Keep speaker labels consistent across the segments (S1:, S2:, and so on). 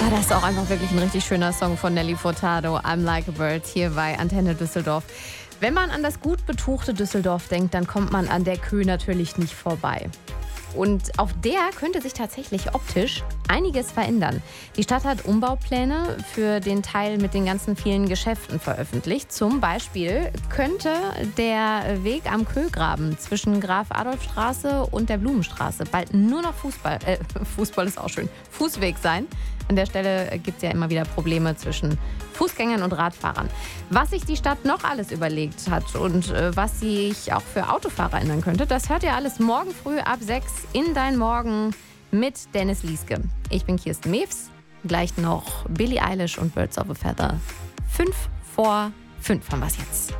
S1: Das ist auch einfach wirklich ein richtig schöner Song von Nelly Furtado. I'm Like a Bird hier bei Antenne Düsseldorf. Wenn man an das gut betuchte Düsseldorf denkt, dann kommt man an der Kö natürlich nicht vorbei. Und auf der könnte sich tatsächlich optisch einiges verändern. Die Stadt hat Umbaupläne für den Teil mit den ganzen vielen Geschäften veröffentlicht. Zum Beispiel könnte der Weg am Kögraben zwischen Graf-Adolf-Straße und der Blumenstraße bald nur noch Fußball ist auch schön, Fußweg sein. An der Stelle gibt es ja immer wieder Probleme zwischen Fußgängern und Radfahrern. Was sich die Stadt noch alles überlegt hat und was sich auch für Autofahrer ändern könnte, das hört ihr alles morgen früh ab 6 in Dein Morgen mit Dennis Lieske. Ich bin Kirsten Mewes. Gleich noch Billie Eilish und Birds of a Feather. 5 vor 5 haben wir es jetzt.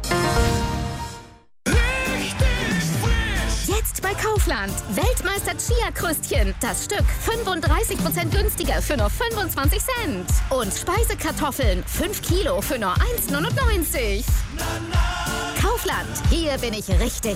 S2: Jetzt bei Kaufland. Weltmeister Chia-Kröstchen. Das Stück 35% günstiger für nur 25 Cent. Und Speisekartoffeln 5 Kilo für nur 1,99. Kaufland. Hier bin ich richtig.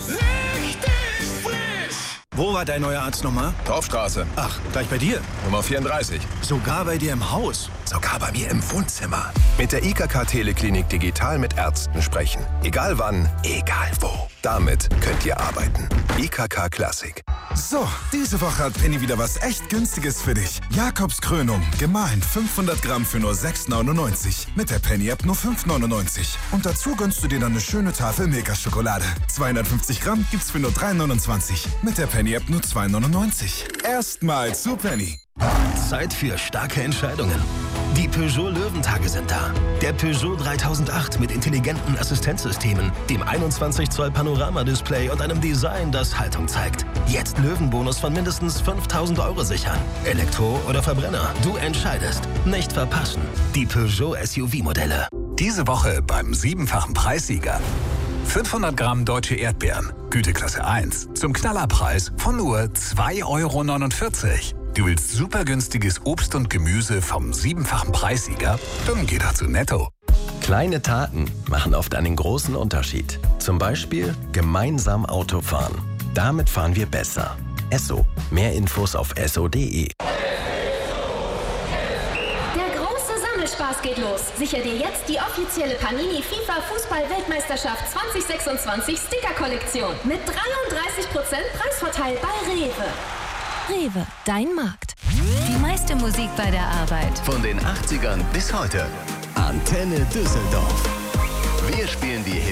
S3: Wo war dein neuer Arzt nochmal?
S4: Torfstraße.
S3: Ach, gleich bei dir.
S4: Nummer 34.
S3: Sogar bei dir im Haus.
S4: Sogar bei mir im Wohnzimmer. Mit der IKK Teleklinik digital mit Ärzten sprechen. Egal wann, egal wo. Damit könnt ihr arbeiten. IKK Klassik.
S5: So, diese Woche hat Penny wieder was echt Günstiges für dich. Jakobs Krönung, gemahlen 500 Gramm für nur 6,99. Mit der Penny-App nur 5,99. Und dazu gönnst du dir dann eine schöne Tafel Milka-Schokolade. 250 Gramm gibt's für nur 3,29. Mit der Penny-App nur 2,99. Erstmal zu Penny.
S6: Zeit für starke Entscheidungen. Die Peugeot Löwentage sind da. Der Peugeot 3008 mit intelligenten Assistenzsystemen, dem 21 Zoll Panoramadisplay und einem Design, das Haltung zeigt. Jetzt Löwenbonus von mindestens 5.000 € sichern. Elektro oder Verbrenner, du entscheidest. Nicht verpassen. Die Peugeot SUV-Modelle.
S7: Diese Woche beim 7-fachen Preissieger. 500 Gramm deutsche Erdbeeren, Güteklasse 1, zum Knallerpreis von nur 2,49 €. Du willst super günstiges Obst und Gemüse vom 7-fachen Preissieger? Dann geh doch zu Netto.
S8: Kleine Taten machen oft einen großen Unterschied. Zum Beispiel gemeinsam Auto fahren. Damit fahren wir besser. Esso. Mehr Infos auf esso.de.
S2: Spaß geht los. Sicher dir jetzt die offizielle Panini FIFA Fußball-Weltmeisterschaft 2026 Sticker-Kollektion mit 33% Preisvorteil bei Rewe.
S9: Rewe, dein Markt. Die meiste Musik bei der Arbeit.
S10: Von den 80ern bis heute. Antenne Düsseldorf. Wir spielen die Hits.